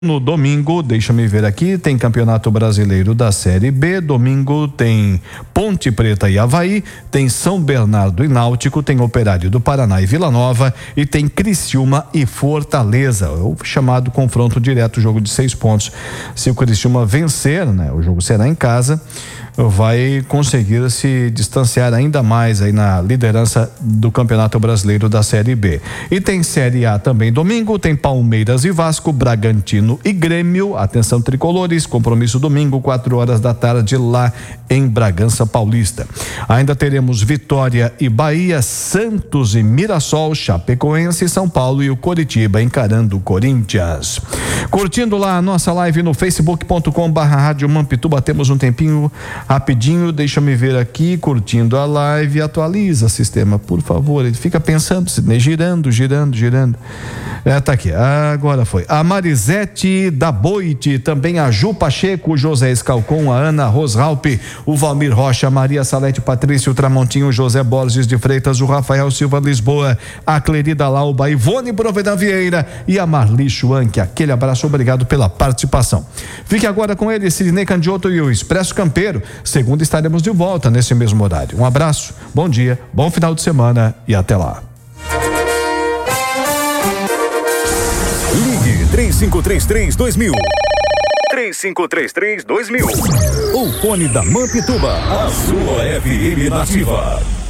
No domingo, deixa-me ver aqui, tem Campeonato Brasileiro da Série B. Domingo tem Ponte Preta e Avaí, tem São Bernardo e Náutico, tem Operário do Paraná e Vila Nova e tem Criciúma e Fortaleza. O chamado confronto direto, jogo de 6 pontos. Se o Criciúma vencer, né, o jogo será em casa, vai conseguir se distanciar ainda mais aí na liderança do Campeonato Brasileiro da Série B. E tem Série A também domingo, tem Palmeiras e Vasco, Bragantino e Grêmio. Atenção tricolores, compromisso domingo, 4 horas da tarde lá em Bragança Paulista. Ainda teremos Vitória e Bahia, Santos e Mirassol, Chapecoense e São Paulo e o Coritiba encarando o Corinthians. Curtindo lá a nossa live no facebook.com/Rádio Mampituba, temos um tempinho rapidinho, deixa-me ver aqui, curtindo a live, atualiza sistema, por favor, ele fica pensando, né, girando. Tá aqui, agora foi. A Marisete da Boite, também a Ju Pacheco, o José Escalcon, a Ana Rosralpe, o Valmir Rocha, a Maria Salete Patrício Tramontinho, o José Borges de Freitas, o Rafael Silva Lisboa, a Clerida Lauba, a Ivone Provedan Vieira e a Marli Schwank. Aquele abraço, obrigado pela participação. Fique agora com ele, Sidney Candioto e o Expresso Campeiro. Segunda estaremos de volta nesse mesmo horário. Um abraço, bom dia, bom final de semana e até lá. Ligue 3533-2000. 3533-2000. O fone da Mampituba, a sua FM nativa.